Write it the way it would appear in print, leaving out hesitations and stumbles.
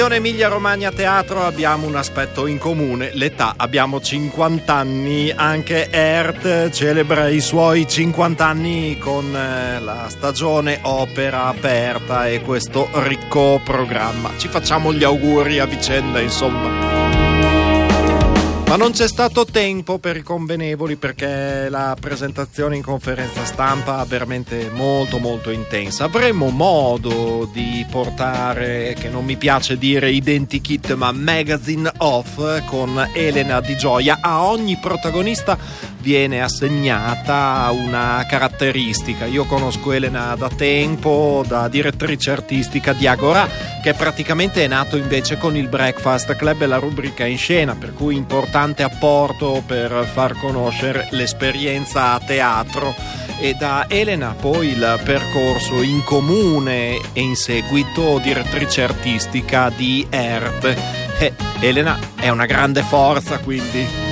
Emilia Romagna Teatro abbiamo un aspetto in comune, l'età. Abbiamo 50 anni, anche ERT celebra i suoi 50 anni con la stagione opera aperta e questo ricco programma. Ci facciamo gli auguri a vicenda, insomma. Ma non c'è stato tempo per i convenevoli perché la presentazione in conferenza stampa è veramente molto intensa. Avremo modo di portare, che non mi piace dire identikit, ma magazine off con Elena Di Gioia. A ogni protagonista viene assegnata una caratteristica. Io conosco Elena da tempo, da direttrice artistica di Agora, che praticamente è nato invece con il Breakfast Club e la rubrica In Scena, per cui importante apporto per far conoscere l'esperienza a teatro. E da Elena poi il percorso in comune e in seguito direttrice artistica di ERT. Elena è una grande forza, quindi